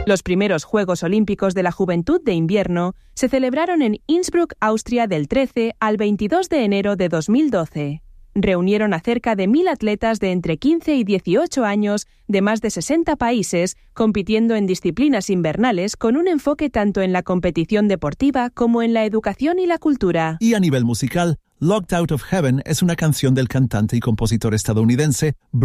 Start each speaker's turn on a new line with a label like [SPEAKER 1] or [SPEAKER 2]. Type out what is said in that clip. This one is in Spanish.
[SPEAKER 1] Los primeros Juegos Olímpicos de la Juventud de Invierno se celebraron en Innsbruck, Austria, del 13 al 22 de enero de 2012. Reunieron a cerca de 1.000 atletas de entre 15 y 18 años de más de 60 países, compitiendo en disciplinas invernales con un enfoque tanto en la competición deportiva como en la educación y la cultura.
[SPEAKER 2] Y a nivel musical, Locked Out of Heaven es una canción del cantante y compositor estadounidense